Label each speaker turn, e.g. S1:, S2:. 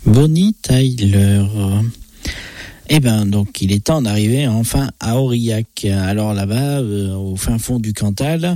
S1: Bonnie Tyler. Eh ben, donc, il est temps d'arriver enfin à Aurillac. Alors là-bas, au fin fond du Cantal,